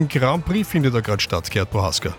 Grand Prix findet da gerade statt, Gerd Prohaska.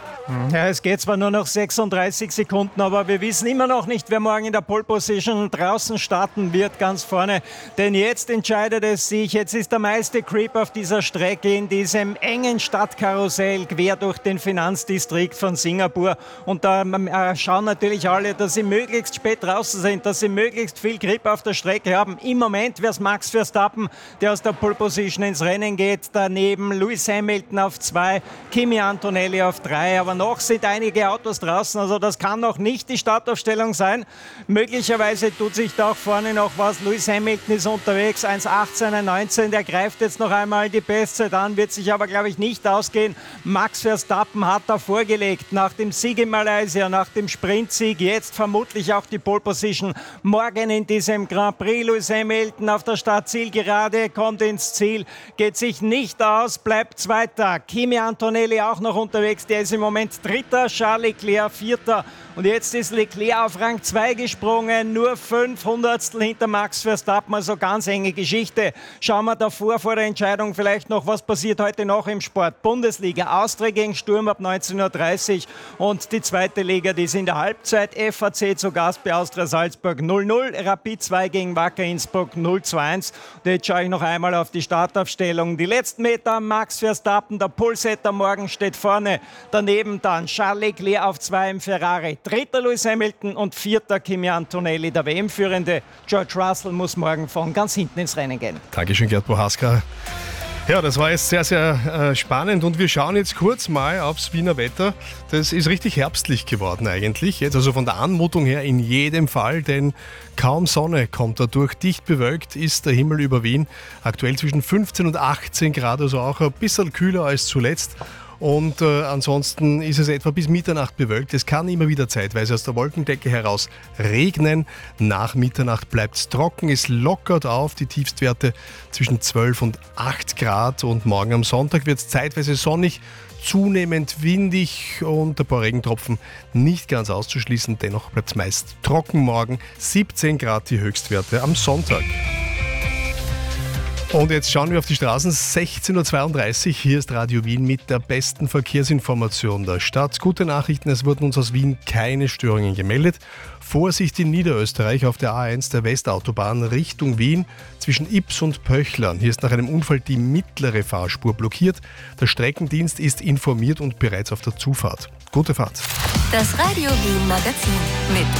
Ja, es geht zwar nur noch 36 Sekunden, aber wir wissen immer noch nicht, wer morgen in der Pole Position draußen starten wird, ganz vorne. Denn jetzt entscheidet es sich, jetzt ist der meiste Creep auf dieser Strecke in diesem engen Stadtkarussell quer durch den Finanzdistrikt von Singapur. Und da schauen natürlich alle, dass sie möglichst spät draußen sind, dass sie möglichst viel Grip auf der Strecke haben. Im Moment wäre es Max Verstappen, der aus der Pole Position ins Rennen geht. Daneben Lewis Hamilton auf 2, Kimi Antonelli auf 3, aber noch sind einige Autos draußen, also das kann noch nicht die Startaufstellung sein. Möglicherweise tut sich da auch vorne noch was. Lewis Hamilton ist unterwegs, 1,18, 1,19, der greift jetzt noch einmal die Bestzeit an, wird sich aber, glaube ich, nicht ausgehen. Max Verstappen hat da vorgelegt, nach dem Sieg in Malaysia, nach dem Sprintsieg, jetzt vermutlich auch die Pole Position. Morgen in diesem Grand Prix, Lewis Hamilton auf der Startzielgerade, kommt ins Ziel, geht sich nicht aus, bleibt Zweiter. Kimi Antonelli auch noch unterwegs, der ist im Moment Dritter, Charles Leclerc Vierter und jetzt ist Leclerc auf Rang 2 gesprungen, nur 500 hinter Max Verstappen, also ganz enge Geschichte. Schauen wir davor, vor der Entscheidung vielleicht noch, was passiert heute noch im Sport. Bundesliga, Austria gegen Sturm ab 19.30 Uhr und die zweite Liga, die ist in der Halbzeit. FAC zu Gast bei Austria Salzburg 0-0, Rapid 2 gegen Wacker Innsbruck 0-2-1. Und jetzt schaue ich noch einmal auf die Startaufstellung. Die letzten Meter Max Verstappen, der Polesetter morgen steht vorne, daneben dann Charles Leclerc auf 2 im Ferrari, dritter Lewis Hamilton und vierter Kimi Antonelli, der WM-Führende. George Russell muss morgen von ganz hinten ins Rennen gehen. Dankeschön, Gerd Prohaska. Ja, das war jetzt sehr, sehr spannend und wir schauen jetzt kurz mal aufs Wiener Wetter. Das ist richtig herbstlich geworden eigentlich, jetzt also von der Anmutung her in jedem Fall, denn kaum Sonne kommt dadurch. Dicht bewölkt ist der Himmel über Wien, aktuell zwischen 15 und 18 Grad, also auch ein bisschen kühler als zuletzt. Und ansonsten ist es etwa bis Mitternacht bewölkt. Es kann immer wieder zeitweise aus der Wolkendecke heraus regnen. Nach Mitternacht bleibt es trocken, es lockert auf, die Tiefstwerte zwischen 12 und 8 Grad. Und morgen am Sonntag wird es zeitweise sonnig, zunehmend windig und ein paar Regentropfen nicht ganz auszuschließen. Dennoch bleibt es meist trocken morgen. 17 Grad die Höchstwerte am Sonntag. Und jetzt schauen wir auf die Straßen, 16.32 Uhr, hier ist Radio Wien mit der besten Verkehrsinformation der Stadt. Gute Nachrichten, es wurden uns aus Wien keine Störungen gemeldet. Vorsicht in Niederösterreich auf der A1 der Westautobahn Richtung Wien zwischen Ips und Pöchlern. Hier ist nach einem Unfall die mittlere Fahrspur blockiert. Der Streckendienst ist informiert und bereits auf der Zufahrt. Gute Fahrt. Das Radio Wien Magazin mit